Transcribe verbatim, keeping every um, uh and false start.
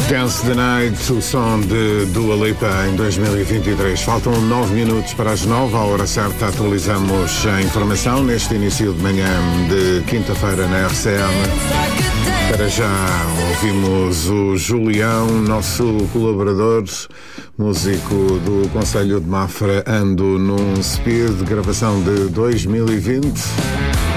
Dance the Night, o som de Dua Lipa em dois mil e vinte e três. Faltam nove minutos para as nove, à hora certa atualizamos a informação neste início de manhã de quinta-feira na R C M. Para já ouvimos o Julião, nosso colaborador, músico do Concelho de Mafra, Ando num Speed, gravação de dois mil e vinte.